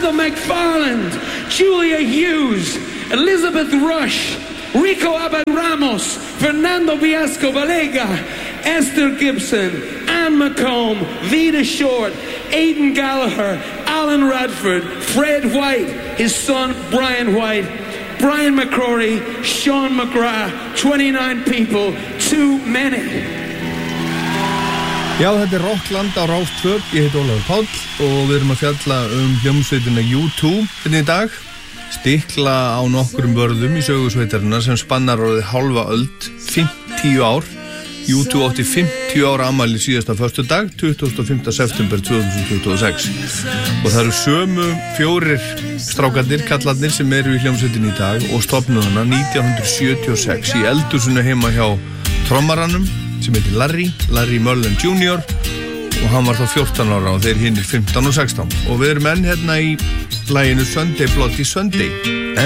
Martha McFarland, Julia Hughes, Elizabeth Rush, Rico Abad Ramos, Fernando Viasco Valega, Esther Gibson, Anne McComb, Vida Short, Aidan Gallagher, Alan Radford, Fred White, his son Brian White, Brian McCrory, Sean McGrath, 29 people, too many. Já, þetta Rockland á Rás 2, ég heit Ólafur Páll og við erum að fjalla hljómsveitina U2 hérna í dag. Stikla á nokkrum vörðum í sögusveitarinnar sem spannar orðið hálfa öld, 50 ár. U2 átti 50 ára afmæli síðasta föstudag, 25. september 2026. Og það eru sömu 4 strákarnir, kallarnir sem eru í hljómsveitinni í dag og stofnuðu hana 1976 í eldhúsinu heima hjá trommaranum sem heitir Larry Mullen Jr. og hann var þá 14 ára og þeir hinir 15 og 16. Og við erum enn hérna í laginu Sunday Bloody Sunday.